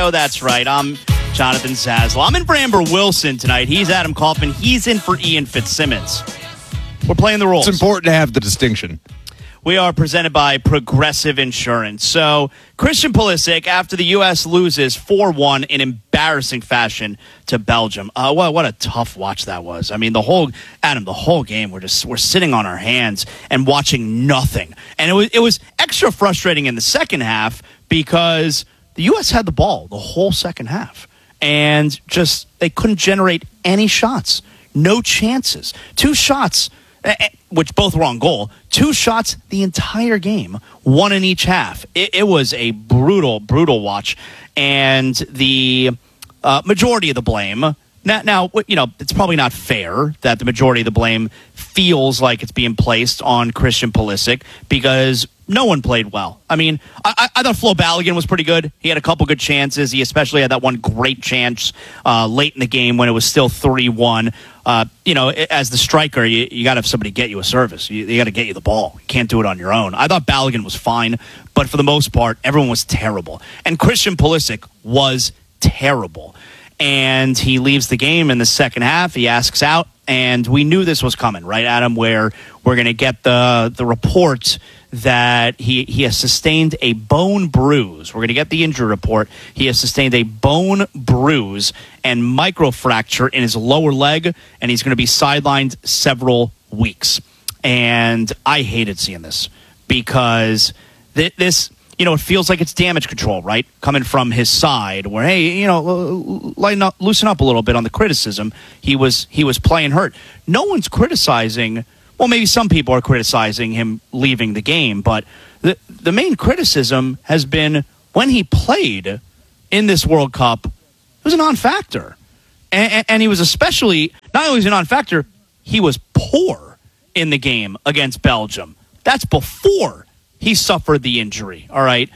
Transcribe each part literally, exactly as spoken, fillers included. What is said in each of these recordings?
Show. That's right. I'm Jonathan Zaslow. I'm in for Amber Wilson tonight. He's Adam Kaufman. He's in for Ian Fitzsimmons. We're playing the rules. It's important to have the distinction. We are presented by Progressive Insurance. So, Christian Pulisic, after the U S loses four one in embarrassing fashion to Belgium. Uh, what, what a tough watch that was. I mean, the whole, Adam, the whole game, we're just, we're sitting on our hands and watching nothing. And it was, it was extra frustrating in the second half because the U S had the ball the whole second half. And just, they couldn't generate any shots. No chances. Two shots, which both were on goal. Two shots the entire game, one in each half. It, it was a brutal, brutal watch. And the uh, majority of the blame, now, now, you know, it's probably not fair that the majority of the blame feels like it's being placed on Christian Pulisic because no one played well. I mean, I, I thought Flo Balogun was pretty good. He had a couple good chances. He especially had that one great chance uh, late in the game when it was still three one. Uh, you know, as the striker, you, you got to have somebody get you a service. You, you got to get you the ball. You can't do it on your own. I thought Balogun was fine, but for the most part, everyone was terrible. And Christian Pulisic was terrible. And he leaves the game in the second half. He asks out, and we knew this was coming, right, Adam, where we're going to get the, the report that he, he has sustained a bone bruise. We're going to get the injury report. He has sustained a bone bruise and microfracture in his lower leg, and he's going to be sidelined several weeks. And I hated seeing this because th- this, you know, it feels like it's damage control, right? Coming from his side where, hey, you know, lighten up, loosen up a little bit on the criticism. He was, he was playing hurt. No one's criticizing. Well, maybe some people are criticizing him leaving the game, but the the main criticism has been when he played in this World Cup, it was a non-factor. And, and, and he was especially, not only was he a non-factor, he was poor in the game against Belgium. That's before he suffered the injury, all right?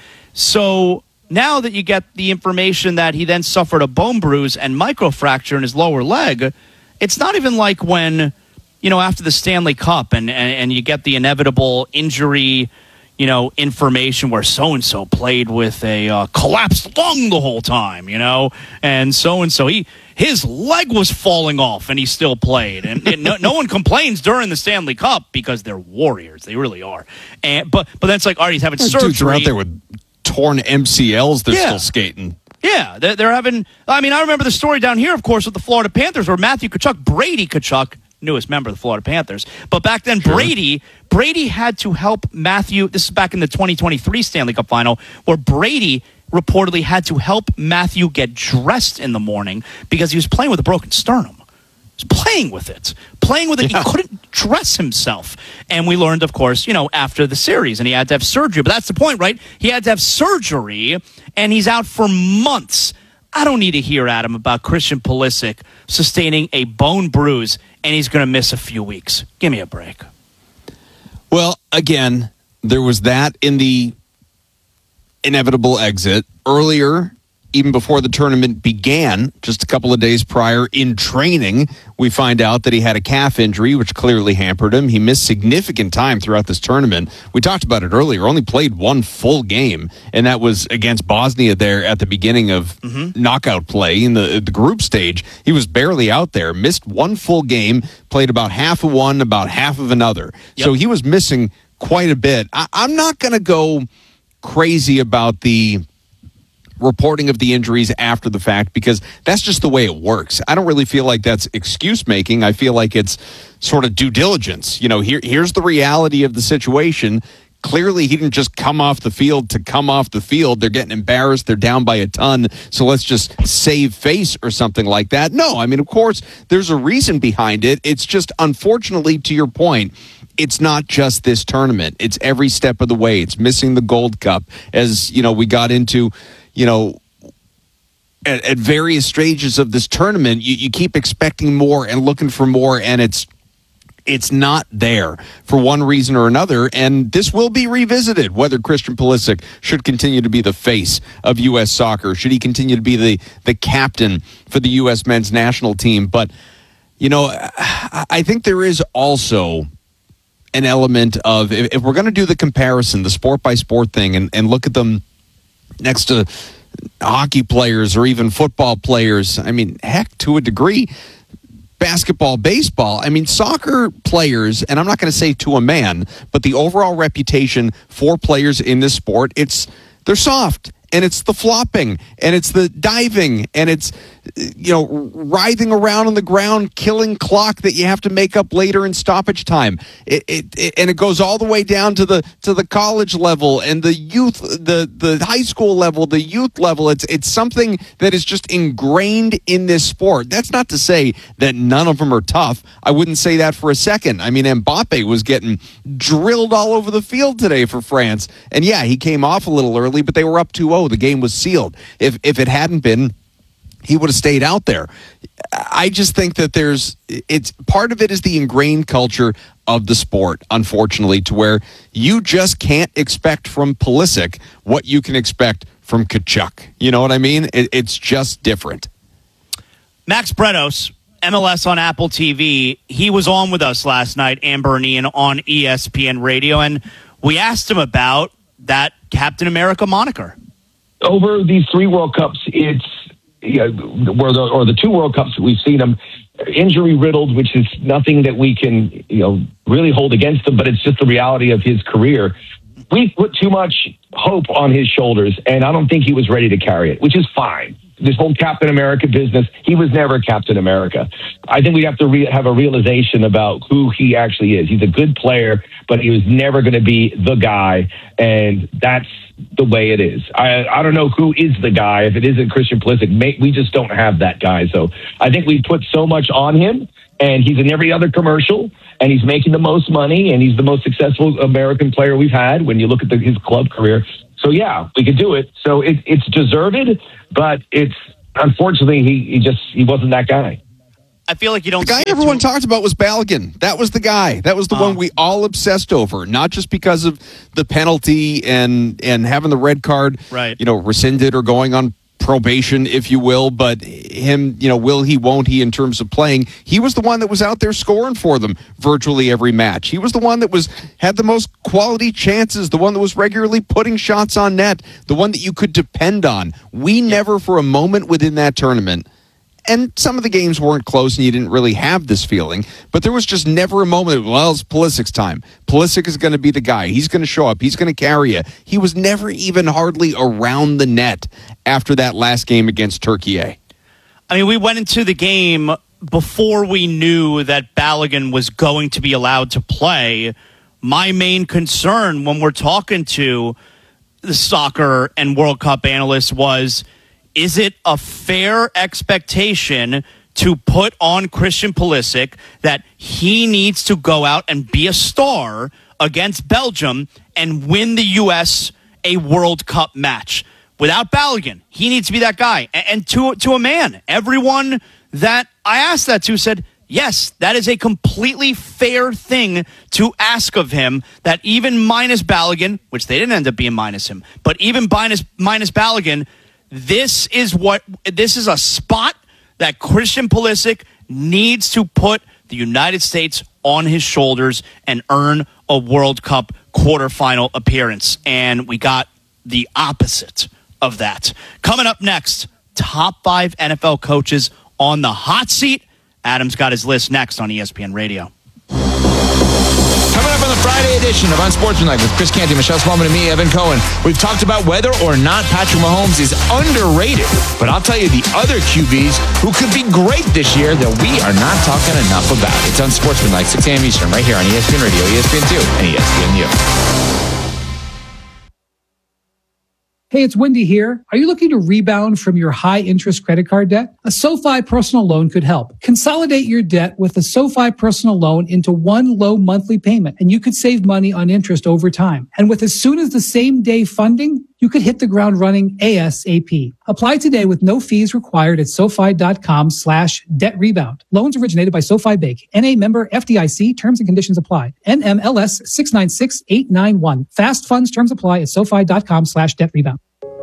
So now that you get the information that he then suffered a bone bruise and microfracture in his lower leg, it's not even like when, you know, after the Stanley Cup and, and, and you get the inevitable injury, you know, information where so-and-so played with a uh, collapsed lung the whole time, you know, and so-and-so, he his leg was falling off and he still played. And, and no, no one complains during the Stanley Cup because they're warriors. They really are. And But but that's like, all right, he's having Those surgery. Dudes are out there with torn M C Ls. They're Yeah. still skating. Yeah, they're, they're having, I mean, I remember the story down here, of course, with the Florida Panthers where Matthew Tkachuk, Brady Tkachuk, newest member of the Florida Panthers. But back then, sure. Brady Brady had to help Matthew. This is back in the twenty twenty-three Stanley Cup Final, where Brady reportedly had to help Matthew get dressed in the morning because he was playing with a broken sternum. He was playing with it. Playing with it. Yeah. He couldn't dress himself. And we learned, of course, you know, after the series, and he had to have surgery. But that's the point, right? He had to have surgery, and he's out for months. I don't need to hear, Adam, about Christian Pulisic sustaining a bone bruise and he's going to miss a few weeks. Give me a break. Well, again, there was that in the inevitable exit. Earlier, even before the tournament began, just a couple of days prior in training, we find out that he had a calf injury, which clearly hampered him. He missed significant time throughout this tournament. We talked about it earlier, only played one full game, and that was against Bosnia there at the beginning of mm-hmm. knockout play in the, the group stage. He was barely out there, missed one full game, played about half of one, about half of another. Yep. So he was missing quite a bit. I, I'm not going to go crazy about the reporting of the injuries after the fact because that's just the way it works. I don't really feel like that's excuse making. I feel like it's sort of due diligence. You know, here here's the reality of the situation. Clearly, he didn't just come off the field to come off the field. They're getting embarrassed. They're down by a ton. So let's just save face or something like that. No, I mean, of course, there's a reason behind it. It's just, unfortunately, to your point, it's not just this tournament. It's every step of the way. It's missing the Gold Cup. As, you know, we got into, you know, at, at various stages of this tournament, you, you keep expecting more and looking for more, and it's it's not there for one reason or another, and this will be revisited, whether Christian Pulisic should continue to be the face of U S soccer, should he continue to be the, the captain for the U S men's national team. But, you know, I think there is also an element of, if, if we're going to do the comparison, the sport by sport thing, and, and look at them next to hockey players or even football players. I mean, heck, to a degree, basketball, baseball. I mean, soccer players, and I'm not going to say to a man, but the overall reputation for players in this sport, it's they're soft. And it's the flopping, and it's the diving, and it's, you know, writhing around on the ground, killing clock that you have to make up later in stoppage time. It, it, it and it goes all the way down to the to the college level and the youth, the the high school level, the youth level. It's it's something that is just ingrained in this sport. That's not to say that none of them are tough. I wouldn't say that for a second. I mean, Mbappe was getting drilled all over the field today for France, and yeah, he came off a little early, but they were up two oh. The game was sealed. If if it hadn't been, he would have stayed out there. I just think that there's it's part of it is the ingrained culture of the sport, unfortunately, to where you just can't expect from Pulisic what you can expect from Tkachuk. You know what I mean? It, it's just different. Max Bretos, M L S on Apple T V, he was on with us last night, Amber and Ian, on E S P N Radio, and we asked him about that Captain America moniker. Over these three World Cups, it's you know, where the, or the two World Cups we've seen him injury riddled, which is nothing that we can you know really hold against him, but it's just the reality of his career. We put too much hope on his shoulders, and I don't think he was ready to carry it, which is fine. This whole Captain America business, he was never Captain America. I think we have to re- have a realization about who he actually is. He's a good player, but he was never going to be the guy, and that's the way it is. I, I don't know who is the guy. If it isn't Christian Pulisic, may, we just don't have that guy. So I think we put so much on him, and he's in every other commercial, and he's making the most money, and he's the most successful American player we've had when you look at the, his club career. So, yeah, we could do it. So it, it's deserved, but it's unfortunately he, he just he wasn't that guy. I feel like you don't. The guy everyone talked about was Balogun. That was the guy. That was the oh. one we all obsessed over, not just because of the penalty and and having the red card, right. you know, rescinded or going on probation, if you will, but him, you know, will he, won't he in terms of playing. He was the one that was out there scoring for them virtually every match. He was the one that was had the most quality chances, the one that was regularly putting shots on net, the one that you could depend on. We never for a moment within that tournament, and some of the games weren't close and you didn't really have this feeling, but there was just never a moment of, well, it's Pulisic's time. Pulisic is going to be the guy. He's going to show up. He's going to carry you. He was never even hardly around the net after that last game against Turkey. I mean, we went into the game before we knew that Balogun was going to be allowed to play. My main concern when we're talking to the soccer and World Cup analysts was, is it a fair expectation to put on Christian Pulisic that he needs to go out and be a star against Belgium and win the U S a World Cup match? Without Balogun, he needs to be that guy. And to, to a man, everyone that I asked that to said, yes, that is a completely fair thing to ask of him, that even minus Balogun, which they didn't end up being minus him, but even minus, minus Balogun, This is what this is a spot that Christian Pulisic needs to put the United States on his shoulders and earn a World Cup quarterfinal appearance. And we got the opposite of that. Coming up next, top five N F L coaches on the hot seat. Adam's got his list next on E S P N Radio. Coming up on the Friday edition of Unsportsmanlike with Chris Canty, Michelle Smallman, and me, Evan Cohen. We've talked about whether or not Patrick Mahomes is underrated. But I'll tell you the other Q Bs who could be great this year that we are not talking enough about. It's Unsportsmanlike, six a.m. Eastern, right here on E S P N Radio, E S P N two, and E S P N U. Hey, it's Wendy here. Are you looking to rebound from your high-interest credit card debt? A SoFi personal loan could help. Consolidate your debt with a SoFi personal loan into one low monthly payment, and you could save money on interest over time. And with as soon as the same day funding, you could hit the ground running ASAP. Apply today with no fees required at SoFi.com slash debt rebound. Loans originated by SoFi Bank. N A member F D I C. Terms and conditions apply. N M L S six nine six eight nine one. Fast funds terms apply at SoFi.com slash debt rebound.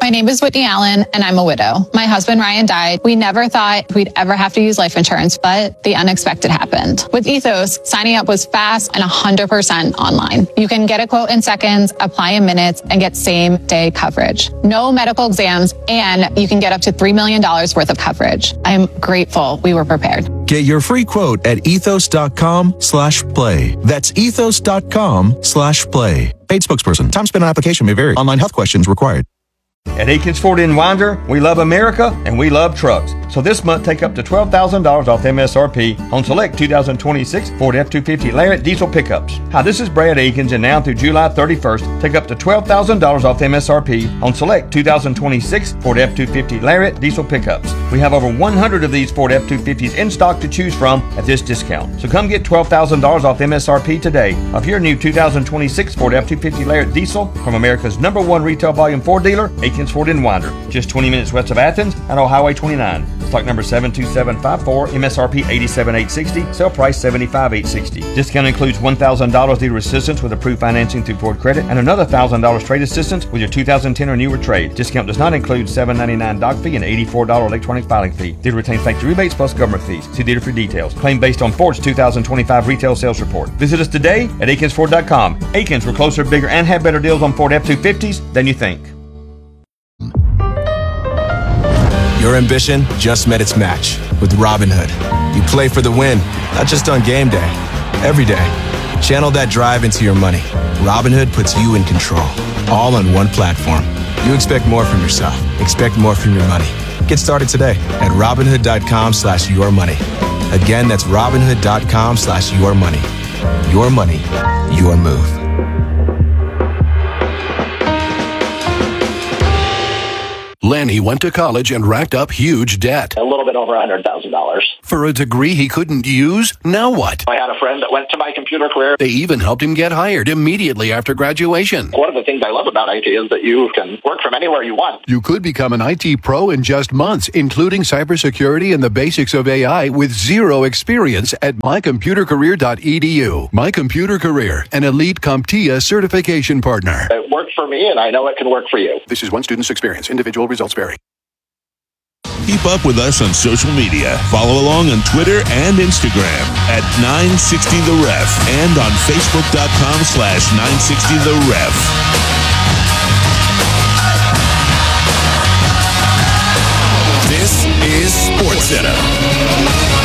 My name is Whitney Allen, and I'm a widow. My husband, Ryan, died. We never thought we'd ever have to use life insurance, but the unexpected happened. With Ethos, signing up was fast and one hundred percent online. You can get a quote in seconds, apply in minutes, and get same-day coverage. No medical exams, and you can get up to three million dollars worth of coverage. I'm grateful we were prepared. Get your free quote at ethos.com slash play. That's ethos.com slash play. Paid spokesperson. Time spent on application may vary. Online health questions required. At Aikens Ford in Winder, we love America and we love trucks. So this month, take up to twelve thousand dollars off M S R P on select two thousand twenty-six Ford F two fifty Lariat diesel pickups. Hi, this is Brad Aikens, and now through July thirty-first, take up to twelve thousand dollars off M S R P on select two thousand twenty-six Ford F two fifty Lariat diesel pickups. We have over one hundred of these Ford F two fifties in stock to choose from at this discount. So come get twelve thousand dollars off M S R P today of your new two thousand twenty-six Ford F two fifty Lariat diesel from America's number one retail volume Ford dealer, Aikens Ford in Winder, just twenty minutes west of Athens and on Highway twenty-nine. Stock number seven two seven five four, M S R P eighty-seven thousand eight hundred sixty dollars, sale price seventy-five thousand eight hundred sixty dollars. Discount includes one thousand dollars dealer assistance with approved financing through Ford Credit and another one thousand dollars trade assistance with your two thousand ten or newer trade. Discount does not include seven dollars and ninety-nine cents doc fee and eighty-four dollars electronic filing fee. Dealer retains factory rebates plus government fees. See dealer for details. Claim based on Ford's two thousand twenty-five retail sales report. Visit us today at Aikens Ford dot com. Aikens, we're closer, bigger, and have better deals on Ford F two fifties than you think. Your ambition just met its match with Robinhood. You play for the win, not just on game day, every day. Channel that drive into your money. Robinhood puts you in control, all on one platform. You expect more from yourself. Expect more from your money. Get started today at Robinhood.com slash your money. Again, that's Robinhood.com slash your money. Your money, your move. Lanny went to college and racked up huge debt. A little bit over one hundred thousand dollars. For a degree he couldn't use? Now what? I had a friend that went to my computer career. They even helped him get hired immediately after graduation. One of the things I love about I T is that you can work from anywhere you want. You could become an I T pro in just months, including cybersecurity and the basics of A I with zero experience at my computer career dot e d u. My Computer Career, an elite CompTIA certification partner. It worked for me, and I know it can work for you. This is one student's experience. Individual results vary. Keep up with us on social media. Follow along on Twitter and Instagram at nine sixty the ref and on Facebook.com slash 960 the ref. This is SportsCenter.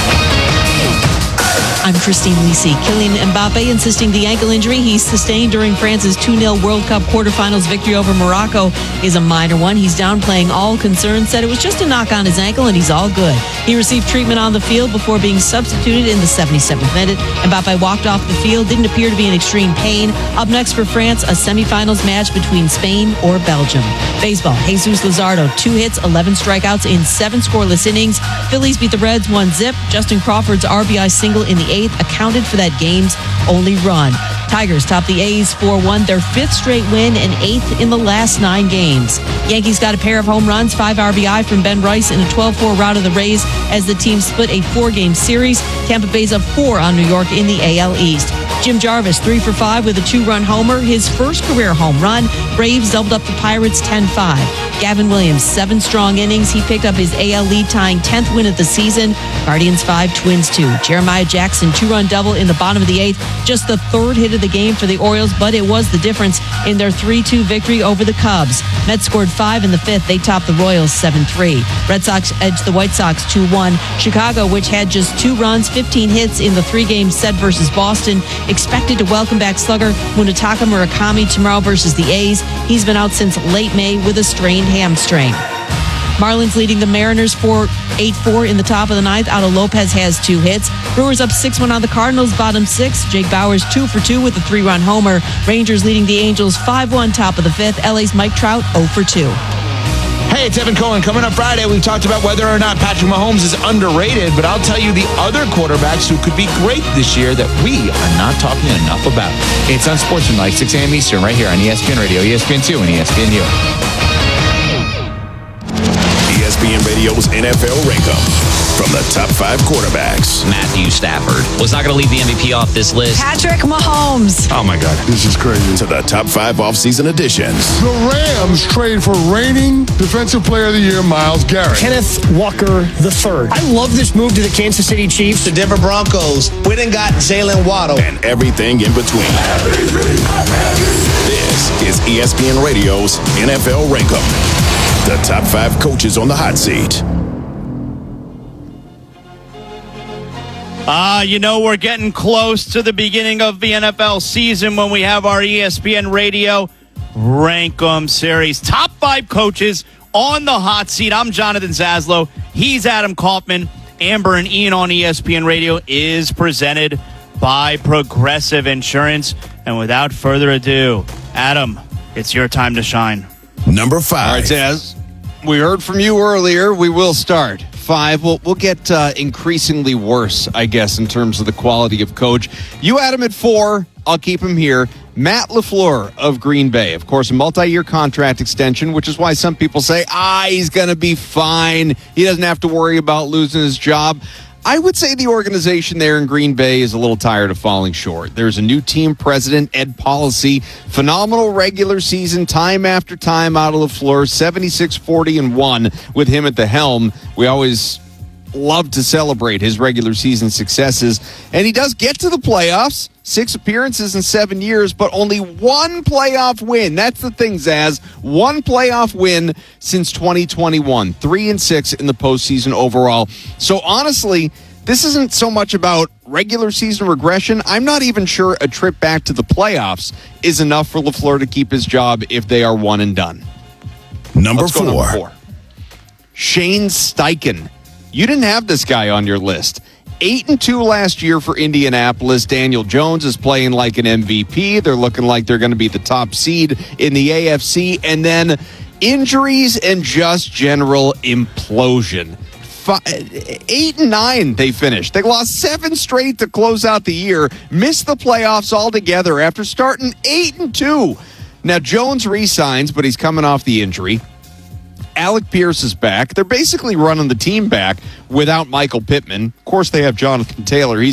I'm Christine Lisi. Kylian Mbappe insisting the ankle injury he sustained during France's two nil World Cup quarterfinals victory over Morocco is a minor one. He's downplaying all concerns, said it was just a knock on his ankle and he's all good. He received treatment on the field before being substituted in the seventy-seventh minute. Mbappe walked off the field, didn't appear to be in extreme pain. Up next for France, a semifinals match between Spain or Belgium. Baseball, Jesus Luzardo, two hits, eleven strikeouts in seven scoreless innings. Phillies beat the Reds one zip. Justin Crawford's R B I single in the eighth accounted for that game's only run. Tigers top the A's four one, their fifth straight win and eighth in the last nine games. Yankees got a pair of home runs, five R B I from Ben Rice in a twelve four rout of the Rays as the team split a four-game series. Tampa Bay's up four on New York in the A L East. Jim Jarvis, three for five with a two-run homer, his first career home run. Braves doubled up the Pirates ten five. Gavin Williams, seven strong innings. He picked up his A L lead tying tenth win of the season. Guardians five, Twins two. Jeremiah Jackson, two-run double in the bottom of the eighth. Just the third hit of the game for the Orioles, but it was the difference in their three two victory over the Cubs. Mets scored five in the fifth. They topped the Royals seven three. Red Sox edged the White Sox two one. Chicago, which had just two runs, fifteen hits in the three-game set versus Boston, expected to welcome back slugger Munetaka Murakami tomorrow versus the A's. He's been out since late May with a strained hamstring. Marlins leading the Mariners for eight four in the top of the ninth. Otto Lopez has two hits. Brewers up six one on the Cardinals, bottom six. Jake Bauers two for two with a three-run homer. Rangers leading the Angels five one top of the fifth. L A's Mike Trout oh for two. Hey, it's Evan Cohen. Coming up Friday, we've talked about whether or not Patrick Mahomes is underrated, but I'll tell you the other quarterbacks who could be great this year that we are not talking enough about. It's on Sportsman, six a.m. Eastern, right here on E S P N Radio, E S P N two, and E S P N U. E S P N Radio's N F L Rankum. From the top five quarterbacks. Matthew Stafford was not going to leave the M V P off this list. Patrick Mahomes. Oh, my God. This is crazy. To the top five offseason additions. The Rams trade for reigning Defensive Player of the Year, Myles Garrett. Kenneth Walker the third. I love this move to the Kansas City Chiefs. The Denver Broncos went and got Jalen Waddle. And everything in between. This is E S P N Radio's N F L Rankum. The top five coaches on the hot seat. Ah, uh, you know, we're getting close to the beginning of the N F L season when we have our E S P N Radio Rankum series. Top five coaches on the hot seat. I'm Jonathan Zaslow. He's Adam Kaufman. Amber and Ian on E S P N Radio is presented by Progressive Insurance. And without further ado, Adam, it's your time to shine. Number five. All right, Zaz, we heard from you earlier. We will start. Five. We'll, we'll get uh, increasingly worse, I guess, in terms of the quality of coach. You had him at four. I'll keep him here. Matt LaFleur of Green Bay. Of course, a multi-year contract extension, which is why some people say, ah, he's going to be fine. He doesn't have to worry about losing his job. I would say the organization there in Green Bay is a little tired of falling short. There's a new team president, Ed Policy. Phenomenal regular season, time after time out of LaFleur. seventy-six forty and one with him at the helm. We always love to celebrate his regular season successes. And he does get to the playoffs. Six appearances in seven years, but only one playoff win. That's the thing, Zaz. One playoff win since twenty twenty-one. Three and six in the postseason overall. So honestly, this isn't so much about regular season regression. I'm not even sure a trip back to the playoffs is enough for LaFleur to keep his job if they are one and done. Number Let's go four. number four. Shane Steichen. You didn't have this guy on your list. Eight and two last year for Indianapolis. Daniel Jones is playing like an M V P. They're looking like they're going to be the top seed in the A F C. And then injuries and just general implosion. Five, eight and nine they finished. They lost seven straight to close out the year. Missed the playoffs altogether after starting eight and two. Now Jones re-signs, but he's coming off the injury. Alec Pierce is back. They're basically running the team back without Michael Pittman. Of course, they have Jonathan Taylor. He's